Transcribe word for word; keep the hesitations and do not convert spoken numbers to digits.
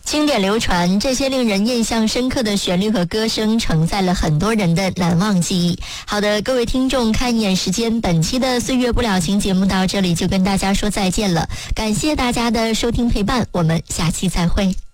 经典流传，这些令人印象深刻的旋律和歌声承载了很多人的难忘记忆。好的，各位听众，看一眼时间，本期的岁月不了情节目到这里就跟大家说再见了，感谢大家的收听陪伴，我们下期再会。